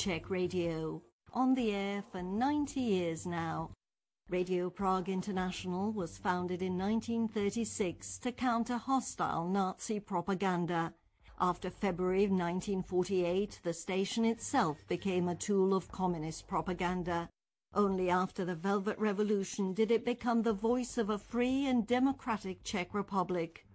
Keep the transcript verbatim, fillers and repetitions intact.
Czech Radio, on the air for ninety years now. Radio Prague International was founded in nineteen thirty-six to counter hostile Nazi propaganda. After February nineteen forty-eight, the station itself became a tool of communist propaganda. Only after the Velvet Revolution did it become the voice of a free and democratic Czech Republic.